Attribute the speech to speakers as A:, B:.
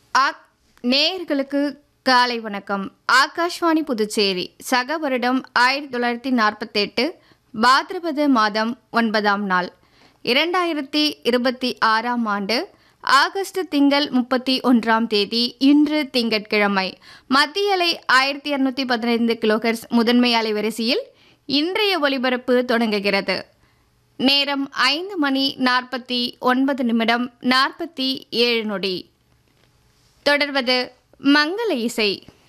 A: ஆக் நேயர்களுக்கு காலை வணக்கம். ஆகாஷ்வாணி புதுச்சேரி. சக வருடம் 1948 பாத்ரபத மாதம் 9ஆம் நாள் 2026ஆம் ஆண்டு ஆகஸ்ட் திங்கள் 31ஆம் தேதி. இன்று திங்கட்கிழமை. மத்திய அலை 1215 கிலோஹெர்ட்ஸ் முதன்மை அலைவரிசையில் இன்றைய ஒலிபரப்பு தொடங்குகிறது. நேரம் 5 மணி 49 நிமிடம் 47 நொடி. தொடர்வது மங்கள இசை.